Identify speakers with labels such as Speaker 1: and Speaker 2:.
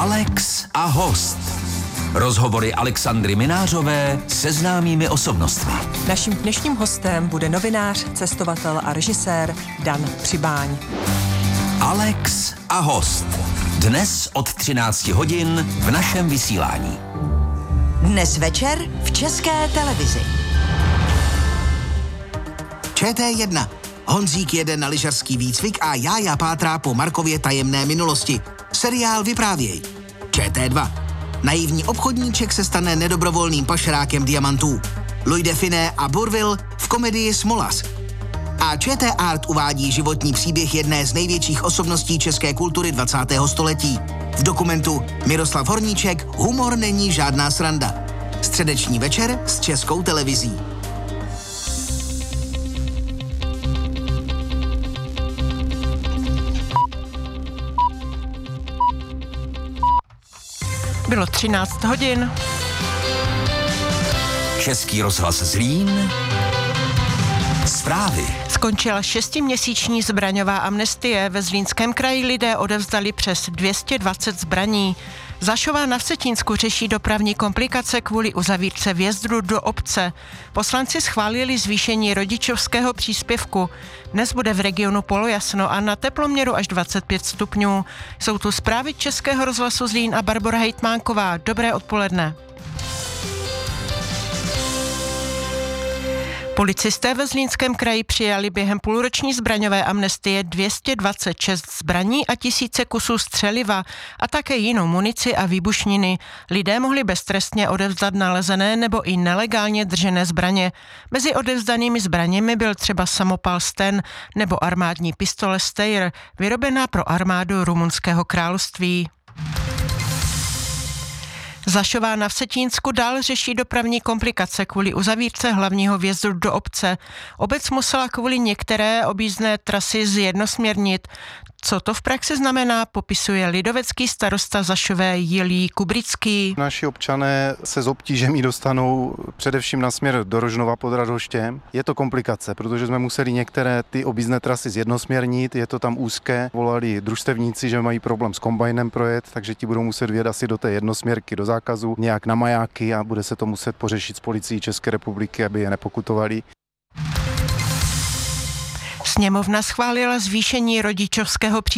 Speaker 1: Alex a host. Rozhovory Alexandry Minářové se známými osobnostmi.
Speaker 2: Naším dnešním hostem bude novinář, cestovatel a režisér Dan Přibáň.
Speaker 1: Alex a host. Dnes od 13 hodin v našem vysílání.
Speaker 3: Dnes večer v České televizi.
Speaker 4: ČT1. Honzík jede na lyžařský výcvik a Jája pátrá po Markově tajemné minulosti. Seriál Vyprávěj. ČT2. Naivní obchodníček se stane nedobrovolným pašerákem diamantů. Louis de Funès a Bourvil v komedii Smolas. A ČT Art uvádí životní příběh jedné z největších osobností české kultury 20. století. V dokumentu Miroslav Horníček Humor není žádná sranda. Středeční večer s Českou televizí.
Speaker 2: Bylo 13 hodin.
Speaker 1: Český rozhlas Zlín. Zprávy.
Speaker 2: Skončila 6měsíční zbraňová amnestie. Ve Zlínském kraji lidé odevzdali přes 220 zbraní. Zašová na Vsetínsku řeší dopravní komplikace kvůli uzavírce vjezdu do obce. Poslanci schválili zvýšení rodičovského příspěvku. Dnes bude v regionu polojasno a na teploměru až 25 stupňů. Jsou tu zprávy Českého rozhlasu Zlín a Barbora Hejtmánková. Dobré odpoledne. Policisté ve Zlínském kraji přijali během půlroční zbraňové amnestie 226 zbraní a tisíce kusů střeliva a také jinou munici a výbušniny. Lidé mohli beztrestně odevzdat nalezené nebo i nelegálně držené zbraně. Mezi odevzdanými zbraněmi byl třeba samopal Sten nebo armádní pistole Steyr, vyrobená pro armádu Rumunského království. Zašová na Vsetínsku dál řeší dopravní komplikace kvůli uzavírce hlavního vjezdu do obce. Obec musela kvůli některé objízdné trasy zjednosměrnit. Co to v praxi znamená, popisuje lidovecký starosta Zašové Jilí Kubrický.
Speaker 5: Naši občané se s obtížemi dostanou především na směr do Rožnova pod Radhoštěm. Je to komplikace, protože jsme museli některé ty objízdné trasy zjednosměrnit, je to tam úzké. Volali družstevníci, že mají problém s kombajnem projet, takže ti budou muset vjet asi do té jednosměrky do zákazu, nějak na majáky a bude se to muset pořešit s policií České republiky, aby je nepokutovali.
Speaker 2: Sněmovna schválila zvýšení rodičovského příspěvku